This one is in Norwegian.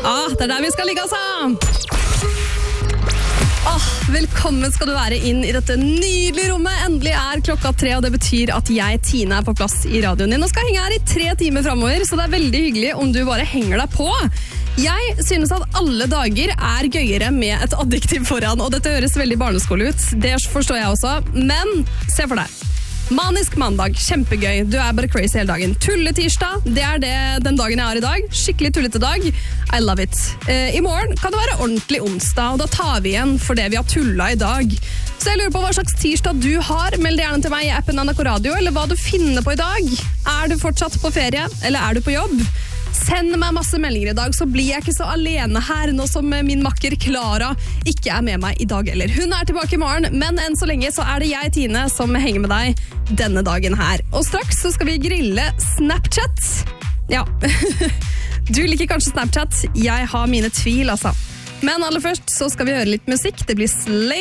Det er der vi skal ligge, altså! Velkommen skal du være inn i dette nydelige rommet. Endelig er klokka 3, og det betyr at jeg, Tine, er på plass i radioen din og skal henge her i 3 timer fremover, så det er veldig hyggelig om du bare henger deg på. Jeg synes at alle dager er gøyere med et adjektiv foran, og dette høres veldig barneskole ut. Det forstår jeg også, men se for deg. Manisk mandag, kjempegøy. Du er bare crazy hele dagen. Tulletirsdag, det er den dagen jeg har i dag. Skikkelig tullete dag. I love it. I morgen kan det være ordentlig onsdag, og da tar vi igjen for det vi har tullet i dag. Så jeg lurer på hva slags tirsdag du har. Meld deg gjerne til meg i appen NRK Radio, eller hva du finner på i dag. Er du fortsatt på ferie, eller er du på jobb? Send meg masse meldinger i dag, så blir jeg ikke så alene her nå som min makker Clara ikke er med meg i dag heller. Hun er tilbake i morgen, men enn så lenge så er det jeg, Tine, som henger med deg denne dagen her. Og straks så skal vi grille Snapchat. Ja, du liker kanskje Snapchat. Jeg har mine tvil, altså. Men aller først så skal vi høre litt musikk. Det blir Slay.